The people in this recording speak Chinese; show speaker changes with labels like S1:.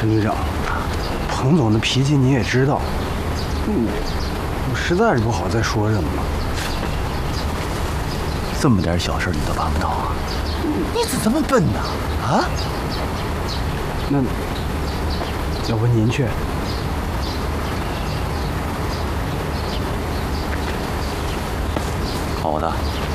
S1: 陈队长，彭总的脾气你也知道，我实在是不好再说什么了。
S2: 这么点小事你都办不到啊？你怎么这么笨呢？啊？
S1: 那要不您去？
S2: 好的。